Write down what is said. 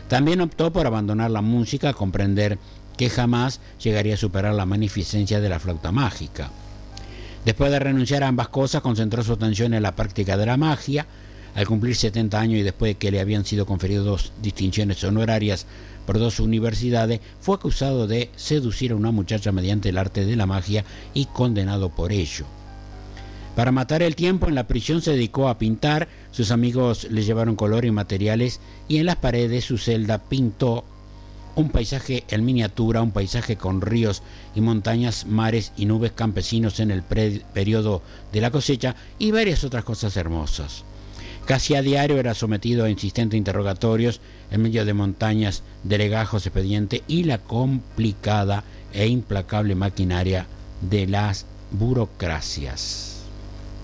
También optó por abandonar la música, comprender que jamás llegaría a superar la magnificencia de la flauta mágica. Después de renunciar a ambas cosas, concentró su atención en la práctica de la magia. Al cumplir 70 años y después de que le habían sido conferidas 2 distinciones honorarias por 2 universidades, fue acusado de seducir a una muchacha mediante el arte de la magia y condenado por ello. Para matar el tiempo en la prisión se dedicó a pintar. Sus amigos le llevaron color y materiales y en las paredes de su celda pintó un paisaje en miniatura, un paisaje con ríos y montañas, mares y nubes, campesinos en el periodo de la cosecha y varias otras cosas hermosas. Casi a diario era sometido a insistentes interrogatorios en medio de montañas de legajos, expedientes y la complicada e implacable maquinaria de las burocracias.